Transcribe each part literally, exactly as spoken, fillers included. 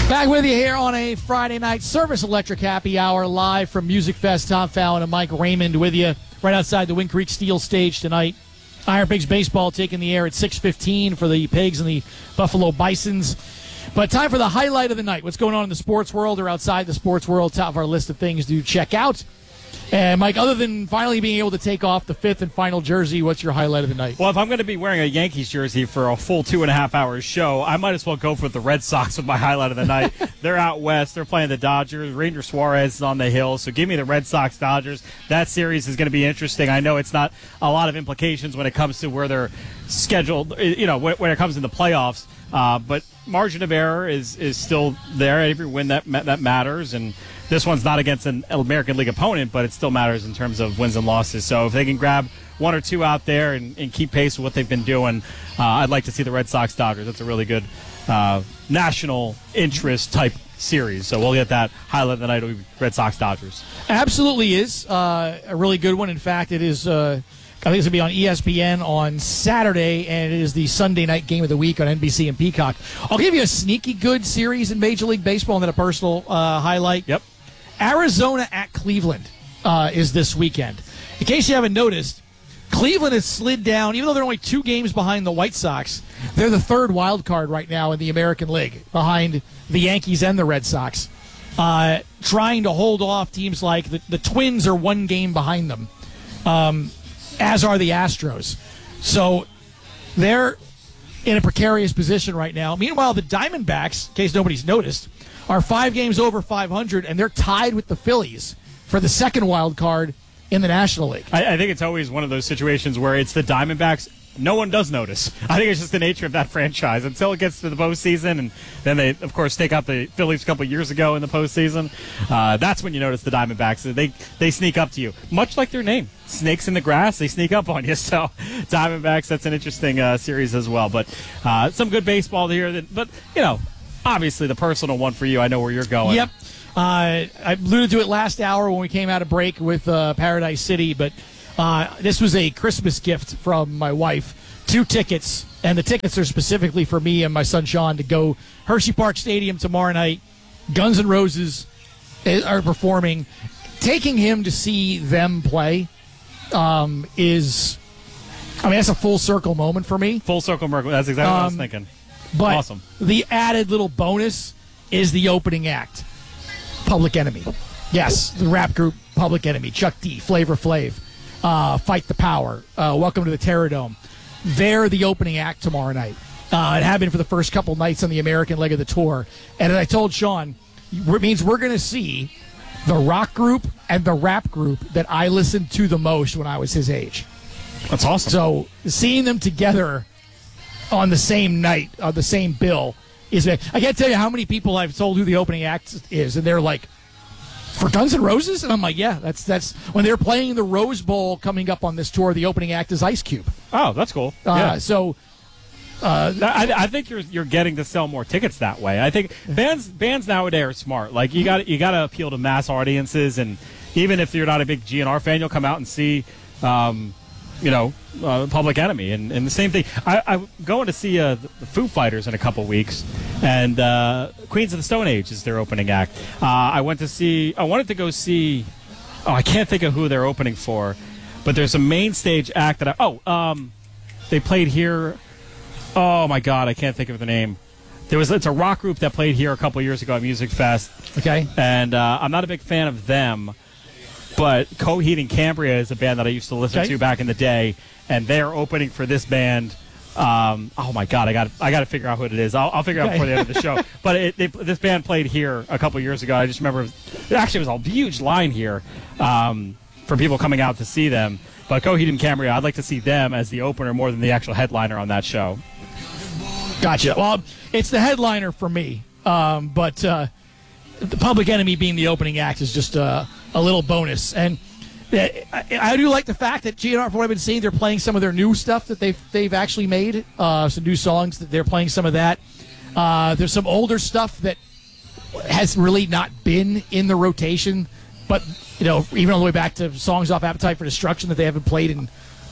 Back with you here on a Friday night Service Electric Happy Hour, live from Music Fest. Tom Fallon and Mike Raymond with you right outside the Wind Creek Steel stage tonight. Iron Pigs baseball taking the air at six fifteen for the Pigs and the Buffalo Bisons. But time for the highlight of the night. What's going on in the sports world or outside the sports world? Top of our list of things to check out. And, Mike, other than finally being able to take off the fifth and final jersey, what's your highlight of the night? Well, if I'm going to be wearing a Yankees jersey for a full two and a half hours show, I might as well go for the Red Sox with my highlight of the night. They're out west. They're playing the Dodgers. Ranger Suarez is on the hill. So give me the Red Sox Dodgers. That series is going to be interesting. I know it's not a lot of implications when it comes to where they're scheduled, you know, when it comes in the playoffs. Uh, but margin of error is, is still there. Every win that that matters, and this one's not against an American League opponent, but it still matters in terms of wins and losses. So if they can grab one or two out there and, and keep pace with what they've been doing, uh, I'd like to see the Red Sox Dodgers. That's a really good uh, national interest type series. So we'll get that highlight of the night. It'll be Red Sox Dodgers. Absolutely is uh, a really good one. In fact, it is. Uh I think it's going to be on E S P N on Saturday, and it is the Sunday night game of the week on N B C and Peacock. I'll give you a sneaky good series in Major League Baseball and then a personal uh, highlight. Yep. Arizona at Cleveland uh, is this weekend. In case you haven't noticed, Cleveland has slid down, even though they're only two games behind the White Sox. They're the third wild card right now in the American League, behind the Yankees and the Red Sox, uh, trying to hold off teams like the, the Twins are one game behind them. Um as are the Astros. So they're in a precarious position right now. Meanwhile, the Diamondbacks, in case nobody's noticed, are five games over five hundred, and they're tied with the Phillies for the second wild card in the National League. I, I think it's always one of those situations where it's the Diamondbacks. No one does notice. I think it's just the nature of that franchise until it gets to the postseason, and then they, of course, take out the Phillies a couple of years ago in the postseason. Uh, that's when you notice the Diamondbacks. They they sneak up to you, much like their name, snakes in the grass. They sneak up on you. So Diamondbacks, that's an interesting uh, series as well. But uh, some good baseball here. That, but you know, obviously the personal one for you. I know where you're going. Yep. Uh, I alluded to it last hour when we came out of break with uh, Paradise City, but. Uh, this was a Christmas gift from my wife. Two tickets, and the tickets are specifically for me and my son Sean to go Hershey Park Stadium tomorrow night. Guns N' Roses are performing. Taking him to see them play um, is, I mean, that's a full circle moment for me. Full circle moment. That's exactly um, what I was thinking. But awesome. The added little bonus is the opening act. Public Enemy. Yes, the rap group Public Enemy. Chuck D, Flavor Flav. Uh, Fight the Power. Uh, welcome to the Terror Dome. They're the opening act tomorrow night. Uh, it had been for the first couple nights on the American leg of the tour. And as I told Sean, it means we're going to see the rock group and the rap group that I listened to the most when I was his age. That's awesome. So seeing them together on the same night, on the same bill, is. I can't tell you how many people I've told who the opening act is, and they're like, for Guns N' Roses? And I'm like, yeah, that's that's when they're playing the Rose Bowl coming up on this tour, the opening act is Ice Cube. Oh, that's cool. Uh, yeah. So uh, I, I think you're you're getting to sell more tickets that way. I think bands bands nowadays are smart. Like you got you got to appeal to mass audiences, and even if you're not a big G N R fan, you'll come out and see um, you know, uh, Public Enemy. And, and the same thing. I, I'm going to see uh, the Foo Fighters in a couple weeks, and uh, Queens of the Stone Age is their opening act. Uh, I went to see, I wanted to go see, oh, I can't think of who they're opening for, but there's a main stage act that I, oh, um, they played here, oh my God, I can't think of the name. There was, it's a rock group that played here a couple years ago at Music Fest. Okay. And uh, I'm not a big fan of them, but Coheed and Cambria is a band that I used to listen okay. to back in the day, and they're opening for this band. Um, oh my God, I got I got to figure out who it is. I'll, I'll figure okay. out before the end of the show. But it, they, this band played here a couple years ago. I just remember it actually was a huge line here um, for people coming out to see them. But Coheed and Cambria, I'd like to see them as the opener more than the actual headliner on that show. Gotcha. Well, it's the headliner for me, um, but uh, the Public Enemy being the opening act is just uh, a little bonus. And I, I do like the fact that G N R, from what I've been seeing, they're playing some of their new stuff that they've they've actually made, uh, some new songs that they're playing some of that. Uh, there's some older stuff that has really not been in the rotation, but you know, even all the way back to songs off Appetite for Destruction that they haven't played in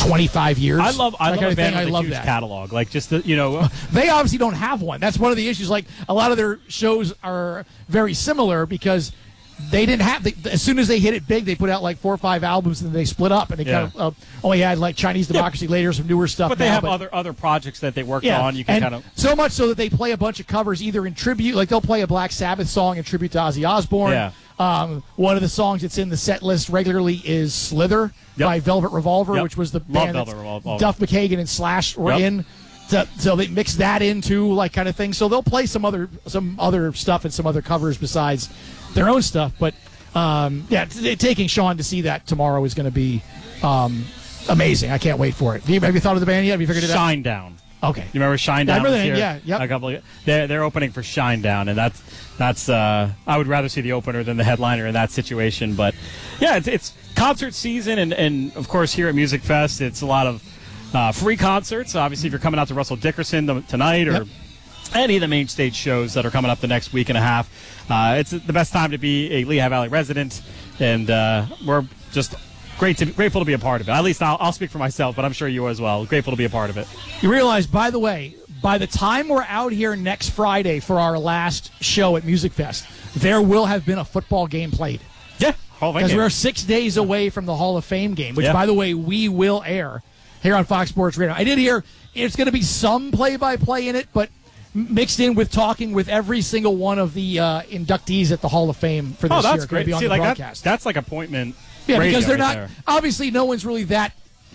twenty-five years. I love I that love kind a of band thing. with I a love huge that. catalog. Like just the, you know, They obviously don't have one. That's one of the issues. Like a lot of their shows are very similar because they didn't have. They, as soon as they hit it big, they put out like four or five albums and then they split up and they Yeah. kind of uh, only had like Chinese Democracy Yeah. later, some newer stuff. but they now, have but, other other projects that they worked yeah, on. You can and kind of so much so that they play a bunch of covers either in tribute, like they'll play a Black Sabbath song in tribute to Ozzy Osbourne. Yeah. Um, one of the songs that's in the set list regularly is Slither Yep. by Velvet Revolver, Yep. which was the Love band Velvet that Revolver. Duff McKagan and Slash were Yep. in. So, so they mix that into like kind of thing. So they'll play some other some other stuff and some other covers besides their own stuff. But um, yeah, t- taking Sean to see that tomorrow is going to be um, amazing. I can't wait for it. Have you, have you thought of the band yet? Have you figured it out? Shine Down. Okay. You remember Shine Yeah, I Down? remember was the here name, yeah, yep. A couple of, they're they're opening for Shine Down, and that's that's. Uh, I would rather see the opener than the headliner in that situation. But yeah, it's, it's concert season, and, and of course here at Music Fest, it's a lot of uh, free concerts. Obviously, if you're coming out to Russell Dickerson th- tonight or Yep. any of the main stage shows that are coming up the next week and a half, uh, it's the best time to be a Lehigh Valley resident, and uh, we're just. Great to, grateful to be a part of it. At least I'll, I'll speak for myself, but I'm sure you as well. Grateful to be a part of it. You realize, by the way, by the time we're out here next Friday for our last show at Music Fest, there will have been a football game played. Yeah, Hall of Fame Because game. we're six days away from the Hall of Fame game, which, Yeah. by the way, we will air here on Fox Sports Radio. I did hear it's going to be some play-by-play in it, but mixed in with talking with every single one of the uh, inductees at the Hall of Fame for this Oh, that's year. great. Be on See, the like that, broadcast. that's like appointment. Yeah, radio because they're right not there. obviously no one's really that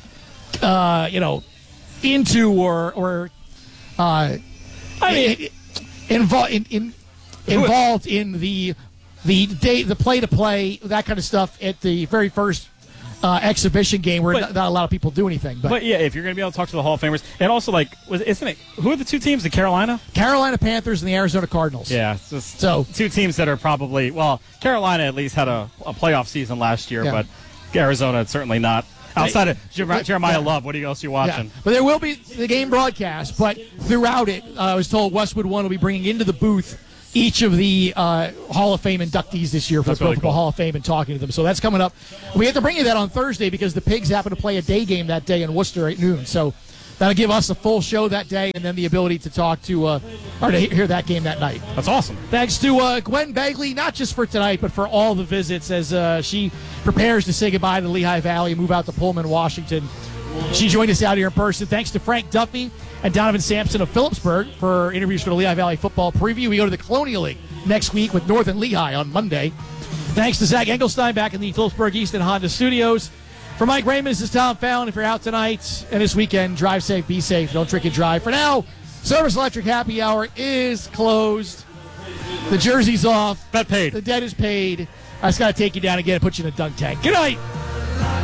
uh, you know into or or uh, I mean, involved in, in involved in the the day the play to play that kind of stuff at the very first uh, exhibition game where But- not, not a lot of people do anything. But, but yeah, if you're going to be able to talk to the Hall of Famers, and also like, was isn't it? Who are the two teams? The Carolina. Carolina Panthers and the Arizona Cardinals. Yeah, it's just So- two teams that are probably well. Carolina at least had a, a playoff season last year, Yeah. but Arizona certainly not. Outside of Jer- Jeremiah yeah. Love, what else are you Yeah, watching? but there will be the game broadcast. But throughout it, uh, I was told Westwood One will be bringing into the booth each of the uh, Hall of Fame inductees this year for That's the Pro really Football cool. Hall of Fame and talking to them. So that's coming up. We have to bring you that on Thursday because the Pigs happen to play a day game that day in Worcester at noon. So that'll give us a full show that day and then the ability to talk to uh, or to hear that game that night. That's awesome. Thanks to uh, Gwen Bagley, not just for tonight, but for all the visits as uh, she prepares to say goodbye to Lehigh Valley and move out to Pullman, Washington. She joined us out here in person. Thanks to Frank Duffy and Donovan Sampson of Phillipsburg for interviews for the Lehigh Valley football preview. We go to the Colonial League next week with Northern Lehigh on Monday. Thanks to Zach Engelstein back in the Phillipsburg Easton Honda Studios. For Mike Raymond, this is Tom Fallon. If you're out tonight and this weekend, drive safe, be safe, don't drink and drive. For now, Service Electric Happy Hour is closed. The jersey's off. Bet paid. The debt is paid. I just got to take you down again and put you in a dunk tank. Good night.